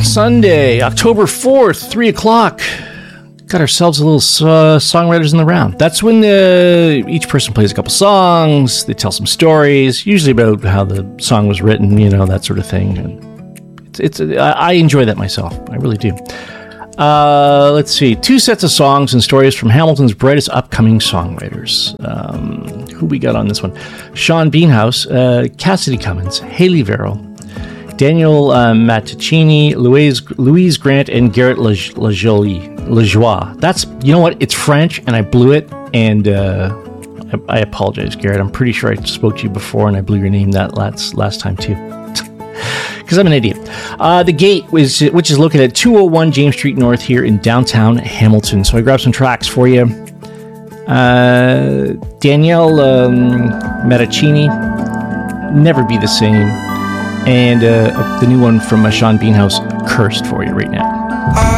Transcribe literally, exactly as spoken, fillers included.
Sunday, October fourth, three o'clock. Got ourselves a little uh, Songwriters in the Round. That's when uh, each person plays a couple songs, they tell some stories, usually about how the song was written, you know, that sort of thing. And it's, it's I enjoy that myself. I really do. Uh, let's see. Two sets of songs and stories from Hamilton's brightest upcoming songwriters. Um, who we got on this one? Sean Beanhouse, uh, Cassidy Cummins, Haley Verrill, Daniel uh, Matticini, Louise, Louise Grant, and Garrett Lajoie. Lajoie. That's, you know what? It's French, and I blew it, and uh, I, I apologize, Garrett. I'm pretty sure I spoke to you before, and I blew your name that last, last time, too. Because I'm an idiot. Uh, the Gate, which, which is located at two oh one James Street North here in downtown Hamilton. So I grabbed some tracks for you. Uh, Danielle um, Matticini, Never Be the Same. And uh, the new one from uh, Sean Beanhouse, Cursed, for you right now.